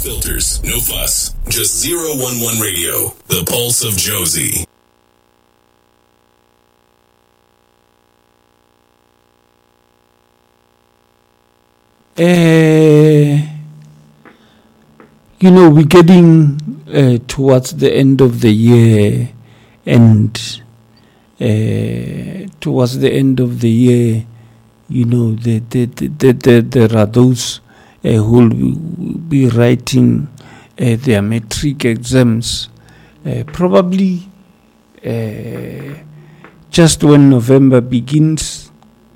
filters, no fuss. Just 011 Radio, the pulse of Josie. We're getting towards the end of the year, and towards the end of the year, there are those who will be writing their matric exams, probably just when November begins.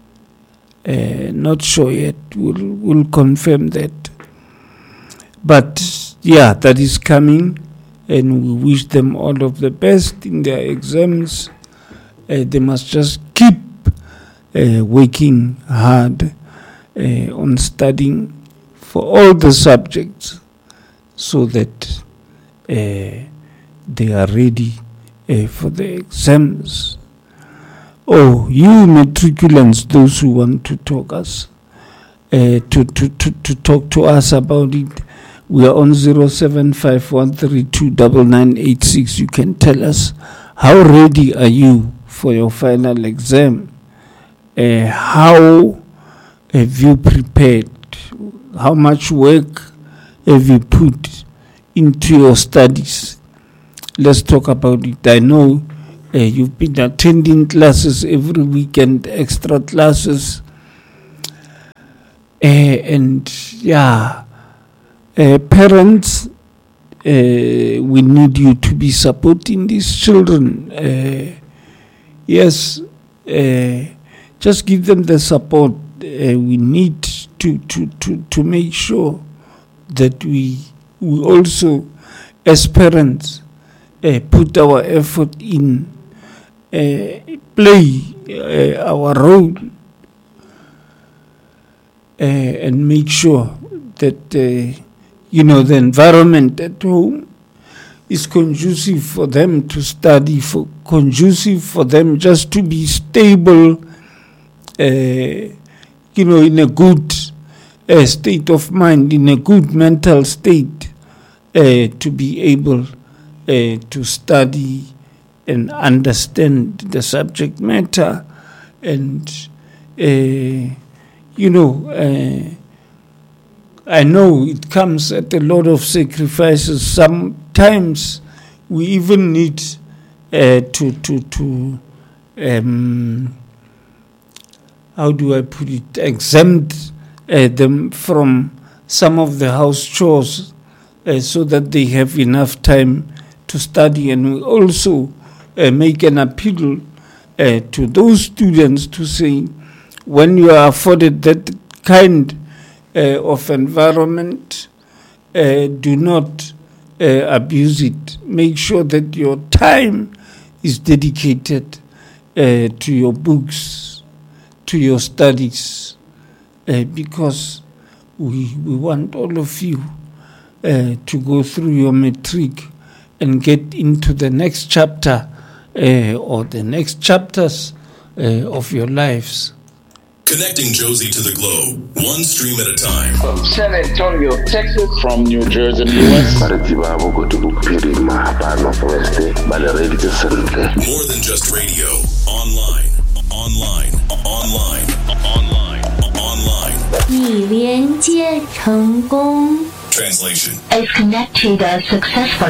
Not sure yet. We'll confirm that. But yeah, that is coming, and we wish them all of the best in their exams. They must just keep working hard on studying for all the subjects, so that they are ready for the exams. Oh, you matriculants, those who want to talk us, to talk to us about it, we are on 0751329986. You can tell us, how ready are you for your final exam? How have you prepared? How much work have you put into your studies? Let's talk about it. I know you've been attending classes every weekend, extra classes. Parents, we need you to be supporting these children. Yes, just give them the support. We need to make sure that we also, as parents, put our effort in, play our role, and make sure that the environment at home is conducive for them to study, conducive for them just to be stable, in a good state of mind, in a good mental state, to be able to study and understand the subject matter. And I know it comes at a lot of sacrifices. Sometimes we even need to how do I put it, exempt them from some of the house chores, so that they have enough time to study. And we also make an appeal to those students to say, when you are afforded that kind of environment, do not abuse it. Make sure that your time is dedicated to your books, to your studies, because we want all of you to go through your matric and get into the next chapter or the next chapters of your lives. Connecting Josie to the globe, one stream at a time. From San Antonio, Texas, from New Jersey, US. More than just radio. Online. 已连接成功。 Translation is connected successfully.